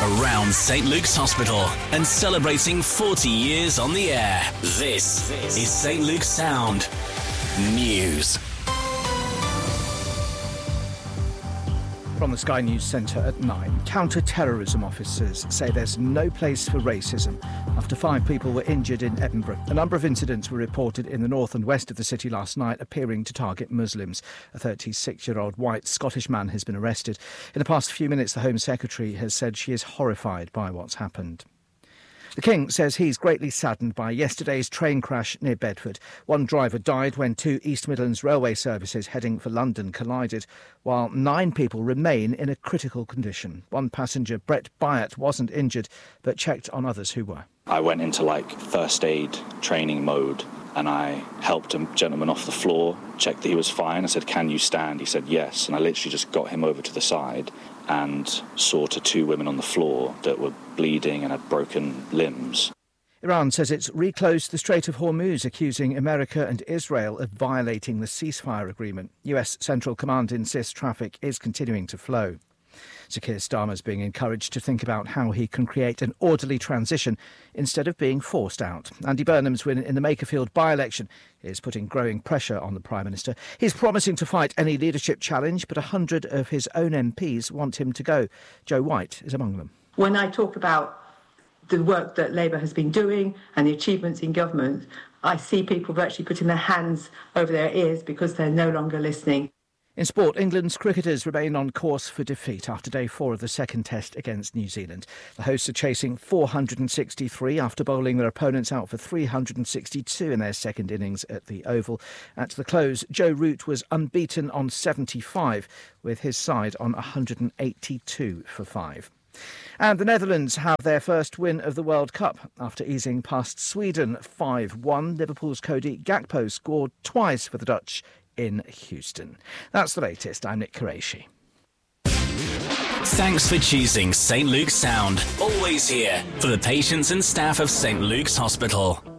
around St Luke's Hospital and celebrating 40 years on the air. This is St Luke's Sound News. From the Sky News Centre at 9, counter-terrorism officers say there's no place for racism after 5 people were injured in Edinburgh. A number of incidents were reported in the north and west of the city last night, appearing to target Muslims. A 36-year-old white Scottish man has been arrested. In the past few minutes, the Home Secretary has said she is horrified by what's happened. The King says he's greatly saddened by yesterday's train crash near Bedford. One driver died when 2 East Midlands railway services heading for London collided, while 9 people remain in a critical condition. One passenger, Brett Byatt, wasn't injured, but checked on others who were. I went into first aid training mode and I helped a gentleman off the floor, checked that he was fine. I said, "Can you stand?" He said, "Yes." And I literally just got him over to the side and saw to 2 women on the floor that were bleeding and had broken limbs. Iran says it's reclosed the Strait of Hormuz, accusing America and Israel of violating the ceasefire agreement. US Central Command insists traffic is continuing to flow. Sir Keir Starmer's being encouraged to think about how he can create an orderly transition instead of being forced out. Andy Burnham's win in the Makerfield by-election is putting growing pressure on the Prime Minister. He's promising to fight any leadership challenge, but 100 of his own MPs want him to go. Joe White is among them. When I talk about the work that Labour has been doing and the achievements in government, I see people virtually putting their hands over their ears because they're no longer listening. In sport, England's cricketers remain on course for defeat after day 4 of the second test against New Zealand. The hosts are chasing 463 after bowling their opponents out for 362 in their second innings at the Oval. At the close, Joe Root was unbeaten on 75, with his side on 182 for 5. And the Netherlands have their first win of the World Cup after easing past Sweden 5-1. Liverpool's Cody Gakpo scored twice for the Dutch in Houston. That's the latest. I'm Nick Qureshi. Thanks for choosing St Luke's Sound. Always here for the patients and staff of St Luke's Hospital.